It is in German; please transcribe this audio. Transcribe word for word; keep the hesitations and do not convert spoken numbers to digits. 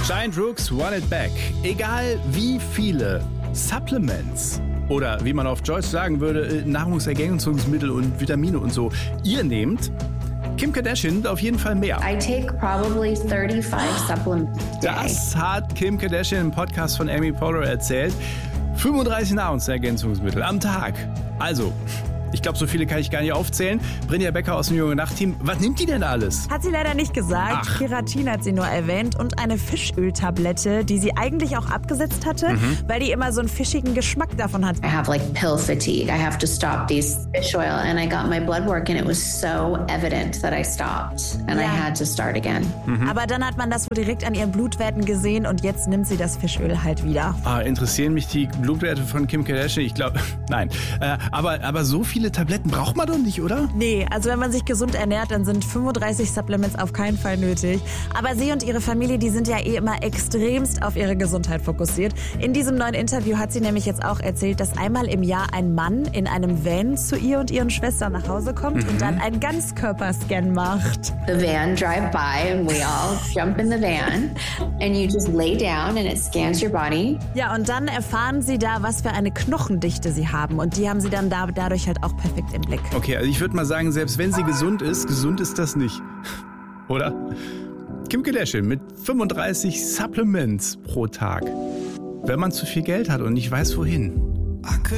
Giant Rooks, Want It Back. Egal wie viele Supplements oder wie man auf Deutsch sagen würde, Nahrungsergänzungsmittel und Vitamine und so ihr nehmt, Kim Kardashian nimmt auf jeden Fall mehr. I take probably thirty-five supplements a day. Das hat Kim Kardashian im Podcast von Amy Poehler erzählt. fünfunddreißig Nahrungsergänzungsmittel am Tag. Also, ich glaube, so viele kann ich gar nicht aufzählen. Brinja Becker aus dem Junge Nacht-Team, was nimmt die denn alles? Hat sie leider nicht gesagt. Ach. Keratin hat sie nur erwähnt und eine Fischöltablette, die sie eigentlich auch abgesetzt hatte, mhm. weil die immer so einen fischigen Geschmack davon hat. I have like pill fatigue. I have to stop these fish oil. And I got my blood work and it was so evident that I stopped. And Ja. I had to start again. Mhm. Aber dann hat man das wohl direkt an ihren Blutwerten gesehen und jetzt nimmt sie das Fischöl halt wieder. Ah, interessieren mich die Blutwerte von Kim Kardashian? Ich glaube, nein. Äh, aber, aber so viele Tabletten braucht man doch nicht, oder? Nee, also wenn man sich gesund ernährt, dann sind fünfunddreißig Supplements auf keinen Fall nötig. Aber sie und ihre Familie, die sind ja eh immer extremst auf ihre Gesundheit fokussiert. In diesem neuen Interview hat sie nämlich jetzt auch erzählt, dass einmal im Jahr ein Mann in einem Van zu ihr und ihren Schwestern nach Hause kommt Mhm. und dann einen Ganzkörperscan macht. The van drive by and we all jump in the van and you just lay down and it scans your body. Ja, und dann erfahren sie da, was für eine Knochendichte sie haben. Und die haben sie dann da, dadurch halt auch perfekt im Blick. Okay, also ich würde mal sagen, selbst wenn sie gesund ist, gesund ist das nicht. Oder? Kim Kardashian mit fünfunddreißig Supplements pro Tag. Wenn man zu viel Geld hat und nicht weiß, wohin.